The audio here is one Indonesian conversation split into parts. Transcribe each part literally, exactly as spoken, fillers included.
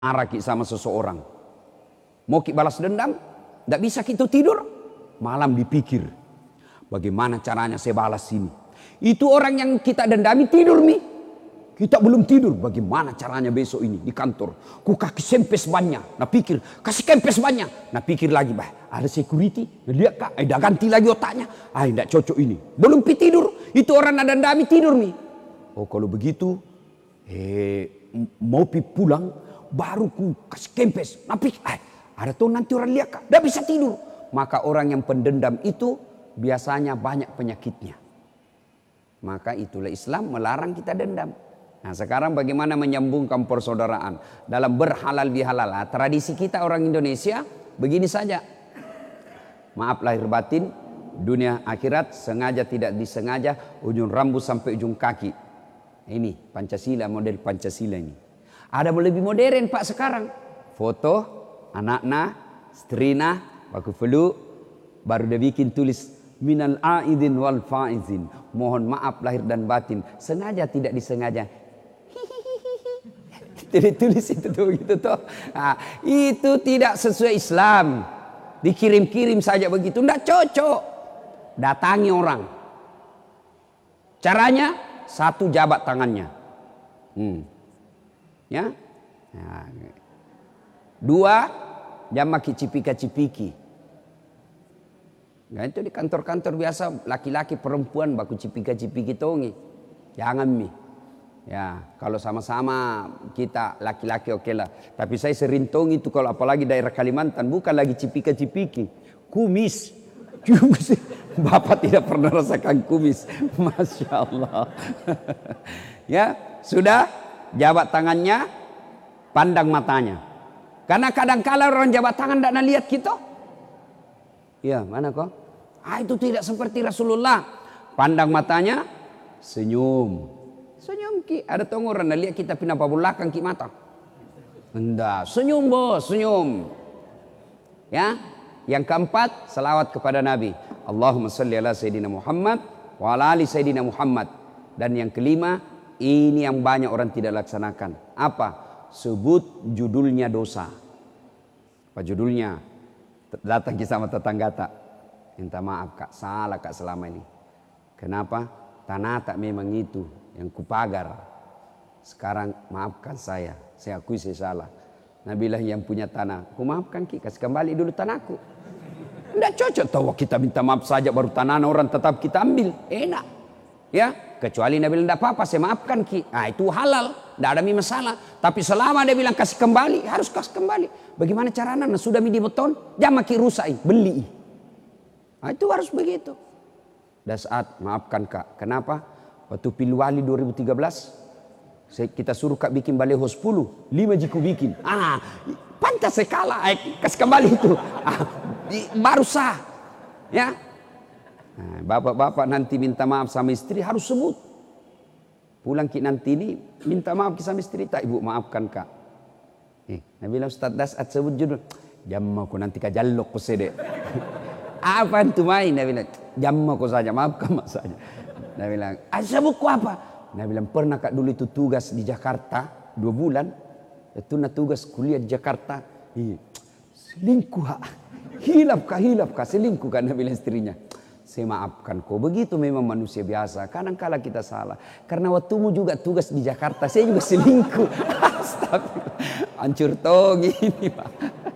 marah ki sama seseorang, mau ki balas dendam, tidak bisa kita tidur, malam dipikir bagaimana caranya saya balas ini. Itu orang yang kita dendami tidur mi, kita belum tidur, bagaimana caranya besok ini di kantor, ku kaki sempes banyak, nah pikir kasih kempes banyak, nah pikir lagi, bah ada security, nah lihat kak, eh dah ganti lagi otaknya, ah tidak cocok ini, belum pi tidur, itu orang ada dendami tidur mi. Oh kalau begitu, eh mau pi pulang baru ku kasih kempes, tapi eh, ada tuh nanti orang lihat kak, tidak bisa tidur. Maka orang yang pendendam itu biasanya banyak penyakitnya. Maka itulah Islam melarang kita dendam. Nah sekarang bagaimana menyambungkan persaudaraan dalam berhalal bihalal. Nah, tradisi kita orang Indonesia begini saja. Maaf lahir batin, dunia akhirat sengaja tidak disengaja, ujung rambut sampai ujung kaki. Ini Pancasila, model Pancasila ini. Ada lebih modern pak sekarang. Foto anakna, istrina, baku felu, baru dia bikin tulis minal aidin wal faizin. Mohon maaf lahir dan batin. Sengaja tidak disengaja. Tidak tulis itu tuh gitu tuh. Nah, itu tidak sesuai Islam. Dikirim-kirim saja begitu, tidak cocok. Datangi orang. Caranya satu, jabat tangannya. Hmm. Ya, nah, dua, jangan maki cipika-cipiki. Nah itu di kantor-kantor biasa laki-laki perempuan baku cipika-cipiki tongi, jangan mi. Ya kalau sama-sama kita laki-laki oke lah. Tapi saya sering tongi itu kalau apalagi daerah Kalimantan bukan lagi cipika-cipiki, kumis. Bapak tidak pernah rasakan kumis, masya Allah. Ya sudah. Jabat tangannya, pandang matanya. Karena kadang-kala orang jabat tangan tidak lihat kita. Ya, mana kok? Ah, itu tidak seperti Rasulullah. Pandang matanya, senyum. Senyum ki. Ada tong orang lihat kita pindah belakang ki mata. Enggak, senyum bos, senyum. Ya. Yang keempat, salawat kepada Nabi. Allahumma salli ala Sayyidina Muhammad wa ala ali Sayyidina Muhammad. Dan yang kelima, ini yang banyak orang tidak laksanakan. Apa? Sebut judulnya dosa. Apa judulnya? Datang ke sama tetangga tak. Minta maaf kak, salah kak selama ini. Kenapa? Tanah tak memang itu yang kupagar. Sekarang maafkan saya. Saya akui saya salah. Nabilah yang punya tanah. Aku maafkan ki, kasih kembali dulu tanahku. Tidak cocok tahu kita minta maaf saja baru tanah orang tetap kita ambil. Enak. Ya, kecuali Nabi bilang tidak apa-apa, saya maafkan ki. Nah itu halal, tidak ada masalah. Tapi selama dia bilang kasih kembali, harus kasih kembali. Bagaimana caranya? Nah, sudah di beton, jangan maki rusak, beli. Nah itu harus begitu. Dan saat maafkan kak, kenapa? Waktu Pilwali dua ribu tiga belas, kita suruh kak bikin baleho sepuluh, lima jiku bikin. Ah, pantas saya kalah, eh, kasih kembali itu. Ah, baru sah, ya. Nah, bapak-bapak nanti minta maaf sama istri harus sebut. Pulang ki nanti ini minta maaf sama istri tak ibu maafkan kak. Eh, Nabi bilang Ustaz Dasat sebut judul. Jamma aku nanti kajallok ku sede. Apa itu main? Nabi bilang jamma aku saja maafkan mak saja. Nabi bilang ah sebut ku apa? Nabi bilang pernah kak dulu itu tugas di Jakarta dua bulan. Itu na tugas kuliah di Jakarta. Iya. Selingkuh kak. Hilap kak hilap kak selingkuh kan Nabi bilang istrinya. Saya maafkan kau. Begitu memang manusia biasa. Kadang-kala kita salah. Karena waktumu juga tugas di Jakarta. Saya juga selingkuh. Astagfirullah. Hancur tong ini Pak.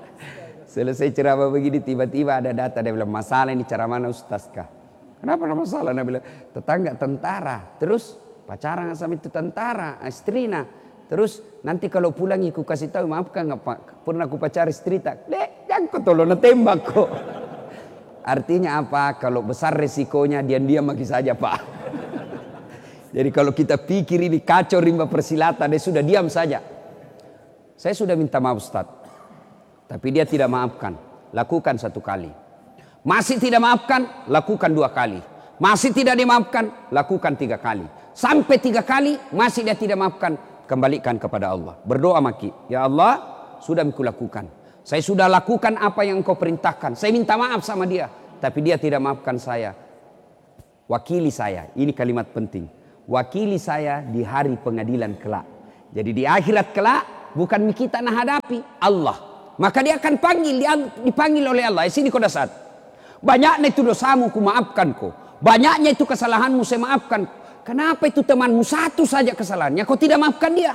Selesai ceramah begini tiba-tiba ada data. Dia bilang masalah ini cara mana Ustaz kah? Kenapa ada masalah? Dia bilang tetangga tentara. Terus pacaran sama itu tentara. Istrina. Terus nanti kalau pulang aku kasih tahu maafkan nggak Pak. Pernah aku pacar istri tak? Dek jangan kau tolong tembak kok. Artinya apa? Kalau besar resikonya diam-diam maki saja Pak. Jadi kalau kita pikir ini kacau rimba persilatan, dia sudah diam saja. Saya sudah minta maaf Ustaz. Tapi dia tidak maafkan. Lakukan satu kali. Masih tidak maafkan, lakukan dua kali. Masih tidak dimaafkan, lakukan tiga kali. Sampai tiga kali masih dia tidak maafkan, kembalikan kepada Allah. Berdoa maki. Ya Allah, sudah aku lakukan. Saya sudah lakukan apa yang engkau perintahkan. Saya minta maaf sama dia. Tapi dia tidak maafkan saya. Wakili saya. Ini kalimat penting. Wakili saya di hari pengadilan kelak. Jadi di akhirat kelak bukan kita nak hadapi Allah. Maka dia akan panggil, dia dipanggil oleh Allah. Sini kau dasar. Banyaknya itu dosamu ku maafkan kau. Banyaknya itu kesalahanmu saya maafkan. Kenapa itu temanmu satu saja kesalahannya kau tidak maafkan dia?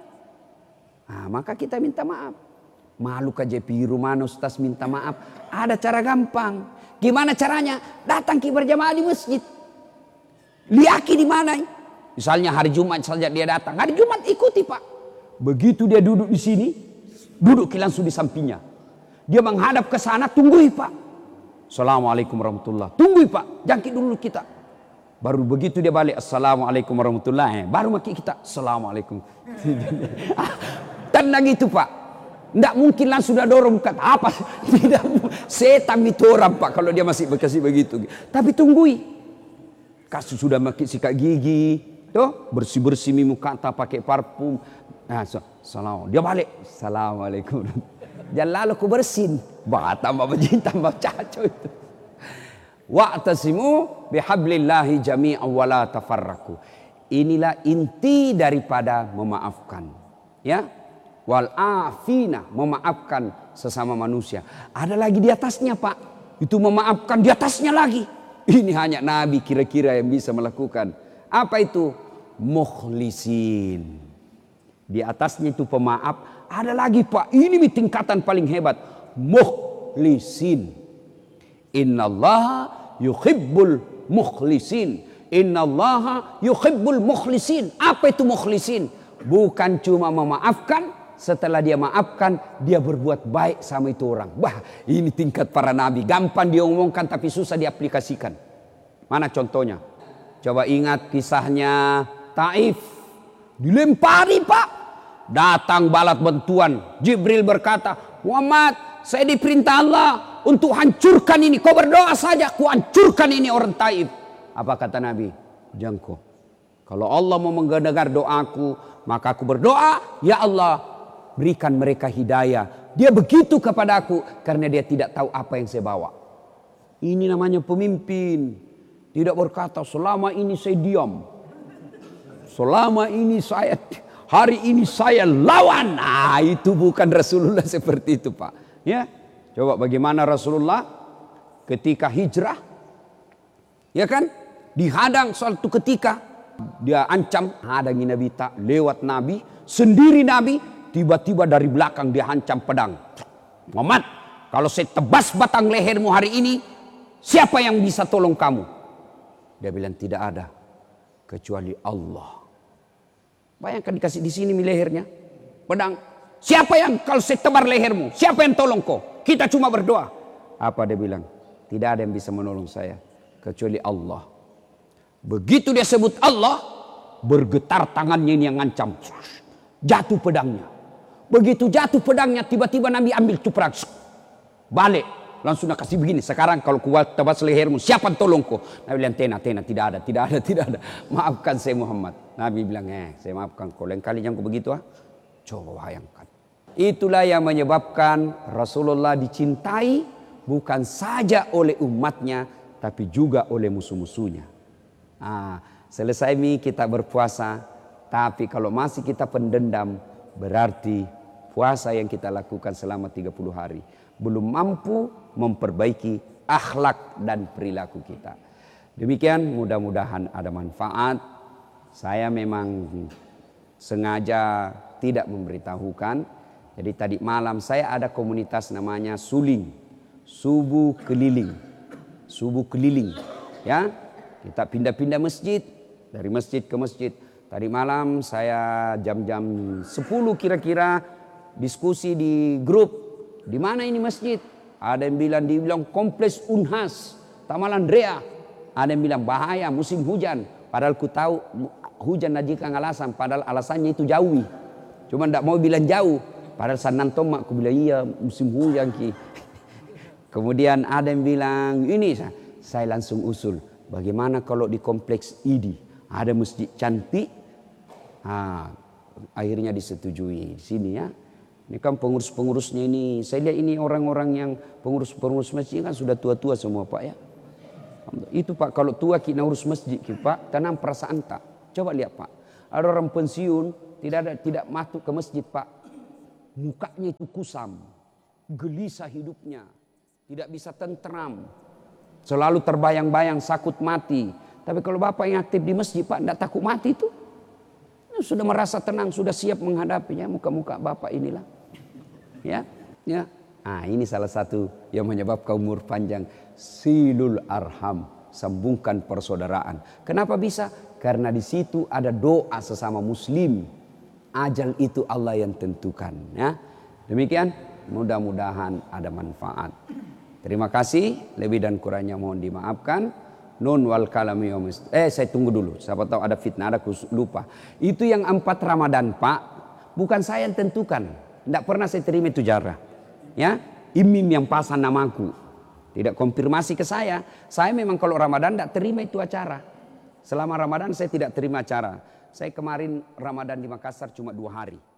Nah, maka kita minta maaf. Malu ke J P Rumanos tas minta maaf. Ada cara gampang. Gimana caranya? Datang ki berjamaah di masjid. Liaki di mana? Misalnya hari Jumat saja dia datang. Hari Jumat ikuti Pak. Begitu dia duduk di sini, duduk langsung di sampingnya. Dia menghadap ke sana, tunggui Pak. Assalamualaikum warahmatullahi. Tunggui Pak, jangkit dulu kita. Baru begitu dia balik, Assalamualaikum warahmatullahi. Baru maki kita, Assalamualaikum. Tenang itu Pak. Tidak mungkin langsung sudah dorong kata apa. Tidak, setan itu orang Pak kalau dia masih berkasih begitu. Tapi tunggui. Kasus sudah maki sikat gigi. Tuh, bersih-bersih mimu kata pakai parfum. Nah, so, salam. Dia balik. Assalamualaikum. Jangan lalu ku bersin. Bah, tambah bejin, tambah caco itu. Wa'tasimu bihablillahi jami'an wa la tafarraku. Inilah inti daripada memaafkan. Ya. Wal afina, memaafkan sesama manusia. Ada lagi di atasnya Pak. Itu memaafkan di atasnya lagi. Ini hanya Nabi kira-kira yang bisa melakukan. Apa itu? Mukhlisin. Di atasnya itu pemaaf. Ada lagi Pak. Ini tingkatan paling hebat. Mukhlisin. Innallaha yuhibbul mukhlisin. Innallaha yuhibbul mukhlisin. Apa itu mukhlisin? Bukan cuma memaafkan. Setelah dia maafkan, dia berbuat baik sama itu orang. Wah, ini tingkat para nabi. Gampang dia omongkan tapi susah diaplikasikan. Mana contohnya? Coba ingat kisahnya Taif. Dilempari Pak. Datang balat bantuan. Jibril berkata, Muhammad, saya diperintah Allah untuk hancurkan ini. Kau berdoa saja, ku hancurkan ini orang Taif. Apa kata Nabi? Jangko. Kalau Allah mau mendengar doaku, maka aku berdoa, ya Allah, berikan mereka hidayah. Dia begitu kepada aku karena dia tidak tahu apa yang saya bawa. Ini namanya pemimpin. Tidak berkata selama ini saya diam. Selama ini saya, hari ini saya lawan. Nah, itu bukan Rasulullah seperti itu Pak. Ya, coba bagaimana Rasulullah ketika hijrah. Ya kan? Dihadang suatu ketika. Dia ancam. Hadangi Nabi tak lewat Nabi. Sendiri Nabi. Tiba-tiba dari belakang dia hancam pedang. Muhammad, kalau saya tebas batang lehermu hari ini, siapa yang bisa tolong kamu? Dia bilang tidak ada kecuali Allah. Bayangkan dikasih di sini lehernya, pedang. Siapa yang kalau saya tebar lehermu? Siapa yang tolong kau? Kita cuma berdoa. Apa dia bilang? Tidak ada yang bisa menolong saya kecuali Allah. Begitu dia sebut Allah, bergetar tangannya ini yang ngancam. Jatuh pedangnya. Begitu jatuh pedangnya, tiba-tiba Nabi ambil cuprak. Balik. Langsung nak kasih begini. Sekarang kalau kuat tebas lehermu, siapa tolong kau? Nabi bilang, tena, tena, tidak ada, tidak ada, tidak ada. Maafkan saya Muhammad. Nabi bilang, eh, saya maafkan kau. Lain kali jangan kau begitu ah. Coba bayangkan. Itulah yang menyebabkan Rasulullah dicintai bukan saja oleh umatnya, tapi juga oleh musuh-musuhnya. Ah, selesai mi kita berpuasa. Tapi kalau masih kita pendendam, berarti puasa yang kita lakukan selama tiga puluh hari belum mampu memperbaiki akhlak dan perilaku kita. Demikian, mudah-mudahan ada manfaat. Saya memang sengaja tidak memberitahukan. Jadi tadi malam saya ada komunitas namanya Suling, Subuh Keliling. Subuh Keliling. Ya, kita pindah-pindah masjid, dari masjid ke masjid. Tadi malam saya jam-jam sepuluh kira-kira diskusi di grup. Di mana ini masjid? Ada yang bilang dibilang kompleks Unhas, Taman Andrea. Ada yang bilang bahaya musim hujan. Padahal ku tahu hujan najika alasan. Padahal alasannya itu jauhi. Cuma tidak mau bilang jauh. Padahal sanan tomak ku bilang iya musim hujan ki. Kemudian ada yang bilang ini, saya langsung usul. Bagaimana kalau di kompleks I D I ada masjid cantik? Ah, akhirnya disetujui di sini ya. Ini kan pengurus-pengurusnya ini, saya lihat ini orang-orang yang pengurus-pengurus masjid kan sudah tua-tua semua Pak ya. Itu Pak, kalau tua kita urus masjid Pak, tanam perasaan tak. Coba lihat Pak, ada orang pensiun tidak ada tidak masuk ke masjid Pak. mukanya itu kusam, gelisah hidupnya, tidak bisa tentram, selalu terbayang-bayang sakut mati. Tapi kalau bapak yang aktif di masjid, pak, tidak takut mati itu, sudah merasa tenang, sudah siap menghadapinya. Muka-muka bapak inilah, ya, ya. Nah, ini salah satu yang menyebabkan umur panjang. Silul arham, sambungkan persaudaraan. Kenapa bisa? Karena di situ ada doa sesama muslim. Ajal itu Allah yang tentukan, ya. Demikian, mudah-mudahan ada manfaat. Terima kasih, lebih dan kurangnya mohon dimaafkan. Nun wal kalami Eh saya tunggu dulu, siapa tahu ada fitnah, ada lupa. Itu yang empat Ramadan, Pak, bukan saya yang tentukan. Tidak pernah saya terima itu jarah. Ya, imim yang pasang namaku. Tidak konfirmasi ke saya. Saya memang kalau Ramadan tidak terima itu acara. Selama Ramadan saya tidak terima acara. Saya kemarin Ramadan di Makassar cuma dua hari.